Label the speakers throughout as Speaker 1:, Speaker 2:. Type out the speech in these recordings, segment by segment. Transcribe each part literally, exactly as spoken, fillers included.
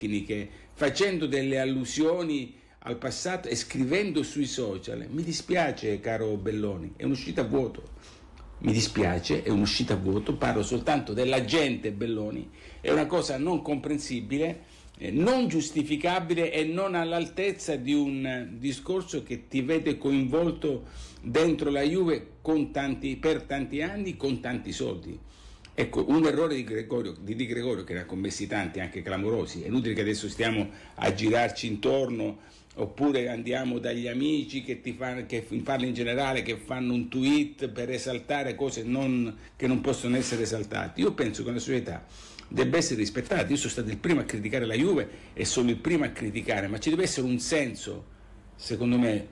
Speaker 1: tecniche, facendo delle allusioni al passato e scrivendo sui social. Mi dispiace, caro Belloni, è un'uscita a vuoto. Mi dispiace, è un'uscita a vuoto, parlo soltanto dell'agente Belloni, è una cosa non comprensibile, eh, non giustificabile e non all'altezza di un discorso che ti vede coinvolto dentro la Juve con tanti, per tanti anni, con tanti soldi. Ecco, un errore di Gregorio, di Di Gregorio, che ne ha commessi tanti, anche clamorosi. È inutile che adesso stiamo a girarci intorno, oppure andiamo dagli amici che ti fanno, che fanno in generale, che fanno un tweet per esaltare cose non, che non possono essere esaltate. Io penso che una società debba essere rispettata. Io sono stato il primo a criticare la Juve e sono il primo a criticare, ma ci deve essere un senso, secondo me,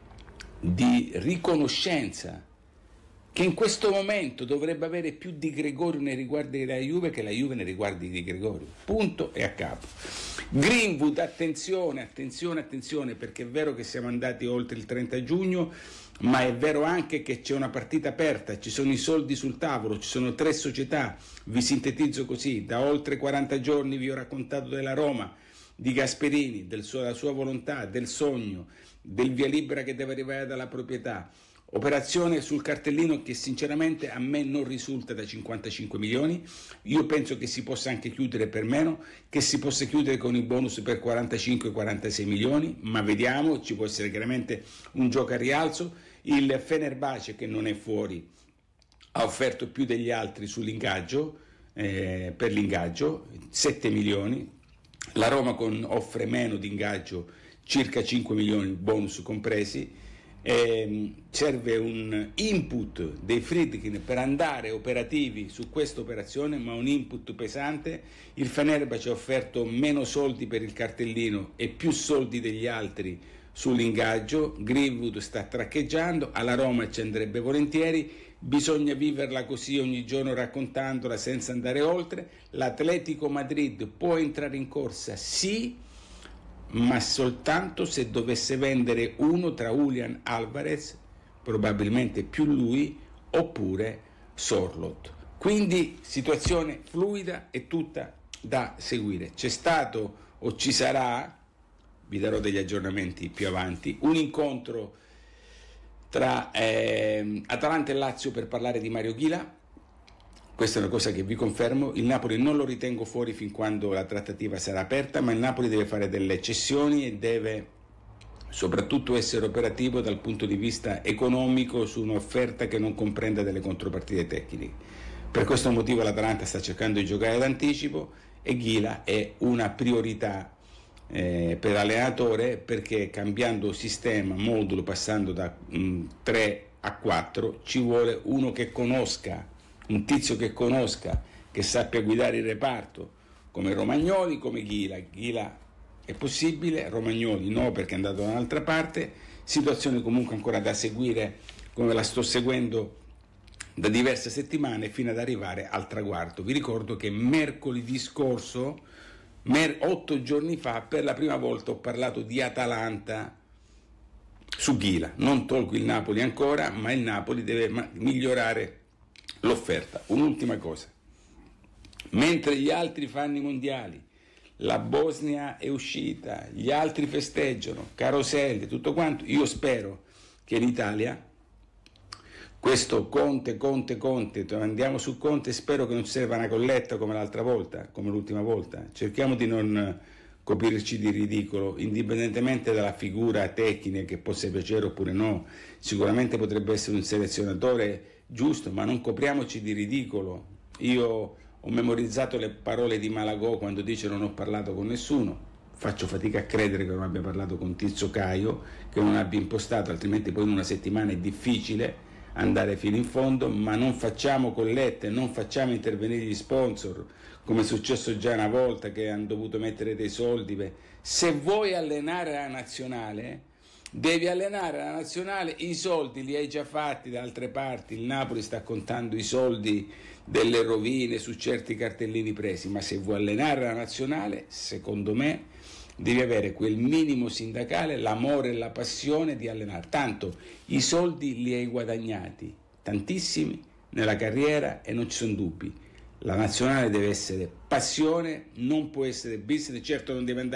Speaker 1: di riconoscenza, che in questo momento dovrebbe avere più Di Gregorio nei riguardi della Juve che la Juve nei riguardi di Di Gregorio. Punto e a capo. Greenwood, attenzione, attenzione, attenzione, perché è vero che siamo andati oltre il trenta giugno, ma è vero anche che c'è una partita aperta, ci sono i soldi sul tavolo, ci sono tre società. Vi sintetizzo così: da oltre quaranta giorni vi ho raccontato della Roma, di Gasperini, del suo, della sua volontà, del sogno, del via libera che deve arrivare dalla proprietà. Operazione sul cartellino che sinceramente a me non risulta da cinquantacinque milioni. Io penso che si possa anche chiudere per meno, che si possa chiudere con i bonus per quarantacinque quarantasei milioni, ma vediamo, ci può essere chiaramente un gioco a rialzo. Il Fenerbahce, che non è fuori, ha offerto più degli altri sull'ingaggio, eh, per l'ingaggio, sette milioni. La Roma con, offre meno di ingaggio, circa cinque milioni, bonus compresi. Eh, serve un input dei Friedkin per andare operativi su questa operazione, ma un input pesante. Il Fenerbahce ha offerto meno soldi per il cartellino e più soldi degli altri sull'ingaggio. Greenwood sta traccheggiando, alla Roma ci andrebbe volentieri, bisogna viverla così ogni giorno, raccontandola senza andare oltre. L'Atletico Madrid può entrare in corsa, sì, ma soltanto se dovesse vendere uno tra Julian Alvarez, probabilmente più lui, oppure Sorloth. Quindi situazione fluida e tutta da seguire. C'è stato o ci sarà, vi darò degli aggiornamenti più avanti, un incontro tra eh, Atalanta e Lazio per parlare di Mario Ghila. Questa è una cosa che vi confermo. Il Napoli non lo ritengo fuori fin quando la trattativa sarà aperta, ma il Napoli deve fare delle cessioni e deve soprattutto essere operativo dal punto di vista economico su un'offerta che non comprenda delle contropartite tecniche. Per questo motivo l'Atalanta sta cercando di giocare d'anticipo e Ghila è una priorità eh, per l'allenatore, perché cambiando sistema, modulo, passando da mh, tre a quattro, ci vuole uno che conosca, un tizio che conosca, che sappia guidare il reparto, come Romagnoli, come Ghila. Ghila è possibile, Romagnoli no, perché è andato da un'altra parte. Situazione comunque ancora da seguire, come la sto seguendo da diverse settimane, fino ad arrivare al traguardo. Vi ricordo che mercoledì scorso, mer- otto giorni fa, per la prima volta ho parlato di Atalanta su Ghila. Non tolgo il Napoli ancora, ma il Napoli deve ma- migliorare l'offerta. Un'ultima cosa: mentre gli altri fanno i mondiali, la Bosnia è uscita, gli altri festeggiano, caroselli, tutto quanto, io spero che in Italia questo Conte, Conte, Conte, andiamo su Conte, spero che non ci serva una colletta come l'altra volta, come l'ultima volta. Cerchiamo di non coprirci di ridicolo, indipendentemente dalla figura tecnica che possa piacere oppure no. Sicuramente potrebbe essere un selezionatore giusto, ma non copriamoci di ridicolo. Io ho memorizzato le parole di Malagò quando dice non ho parlato con nessuno. Faccio fatica a credere che non abbia parlato con Tizio Caio, che non abbia impostato, altrimenti poi in una settimana è difficile andare fino in fondo. Ma non facciamo collette, non facciamo intervenire gli sponsor, come è successo già una volta che hanno dovuto mettere dei soldi. Se vuoi allenare la nazionale, devi allenare la nazionale, i soldi li hai già fatti da altre parti. Il Napoli sta contando i soldi delle rovine su certi cartellini presi, ma se vuoi allenare la nazionale, secondo me devi avere quel minimo sindacale, l'amore e la passione di allenare. Tanto i soldi li hai guadagnati, tantissimi, nella carriera, e non ci sono dubbi. La nazionale deve essere passione, non può essere business, certo non deve andare